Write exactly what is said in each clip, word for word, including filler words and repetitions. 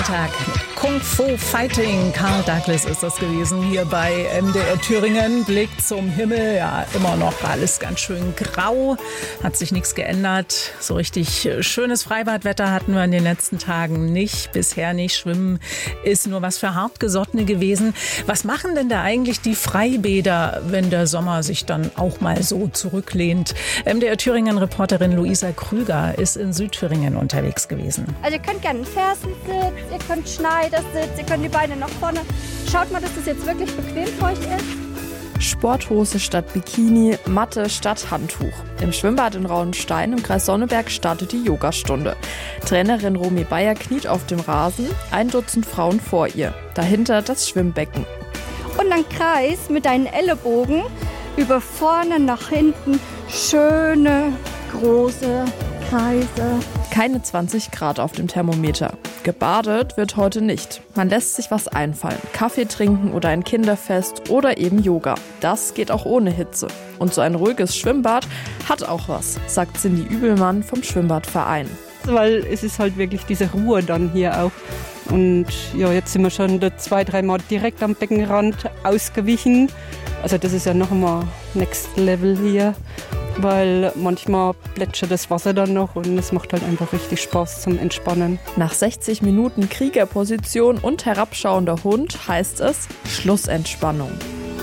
Tag mit Kung Fu Fighting. Karl Douglas ist das gewesen hier bei M D R Thüringen. Blick zum Himmel, ja, immer noch alles ganz schön grau. Hat sich nichts geändert. So richtig schönes Freibadwetter hatten wir in den letzten Tagen nicht. Bisher nicht. Schwimmen ist nur was für Hartgesottene gewesen. Was machen denn da eigentlich die Freibäder, wenn der Sommer sich dann auch mal so zurücklehnt? M D R Thüringen-Reporterin Luisa Krüger ist in Südthüringen unterwegs gewesen. Also ihr könnt gerne einen Fersensitz, ihr könnt Schneidersitz, ihr könnt die Beine nach vorne. Schaut mal, dass das jetzt wirklich bequem für euch ist. Sporthose statt Bikini, Matte statt Handtuch. Im Schwimmbad in Rauenstein im Kreis Sonneberg startet die Yogastunde. Trainerin Romy Bayer kniet auf dem Rasen, ein Dutzend Frauen vor ihr. Dahinter das Schwimmbecken. Und dann Kreis mit deinen Ellenbogen über vorne nach hinten. Schöne, große Kreise. Keine zwanzig Grad auf dem Thermometer. Gebadet wird heute nicht. Man lässt sich was einfallen. Kaffee trinken oder ein Kinderfest oder eben Yoga. Das geht auch ohne Hitze. Und so ein ruhiges Schwimmbad hat auch was, sagt Cindy Übelmann vom Schwimmbadverein. Weil es ist halt wirklich diese Ruhe dann hier auch. Und ja, jetzt sind wir schon zwei, dreimal direkt am Beckenrand ausgewichen. Also das ist ja noch einmal Next Level hier. Weil manchmal plätschert das Wasser dann noch und es macht halt einfach richtig Spaß zum Entspannen. Nach sechzig Minuten Kriegerposition und herabschauender Hund heißt es Schlussentspannung.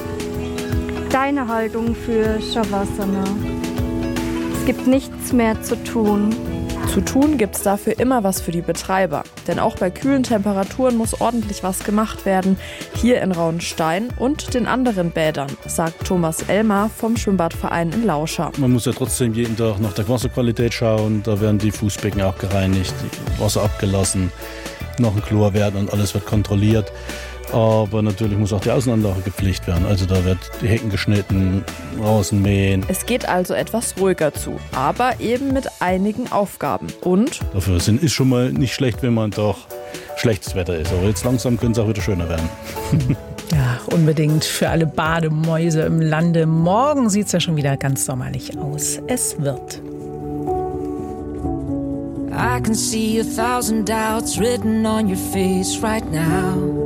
Deine Haltung für Shavasana. Es gibt nichts mehr zu tun. Zu tun gibt's dafür immer was für die Betreiber. Denn auch bei kühlen Temperaturen muss ordentlich was gemacht werden. Hier in Rauenstein und den anderen Bädern, sagt Thomas Elmar vom Schwimmbadverein in Lauscha. Man muss ja trotzdem jeden Tag nach der Wasserqualität schauen. Da werden die Fußbecken auch gereinigt, Wasser abgelassen, noch ein Chlor werden und alles wird kontrolliert. Aber natürlich muss auch die Außenanlage gepflegt werden. Also da wird die Hecken geschnitten, Rasenmähen. Es geht also etwas ruhiger zu, aber eben mit einigen Aufgaben. Und? Dafür sind, ist schon mal nicht schlecht, wenn man doch schlechtes Wetter ist. Aber jetzt langsam könnte es auch wieder schöner werden. Ja, unbedingt für alle Bademäuse im Lande. Morgen sieht es ja schon wieder ganz sommerlich aus. Es wird. I can see a thousand doubts written on your face right now.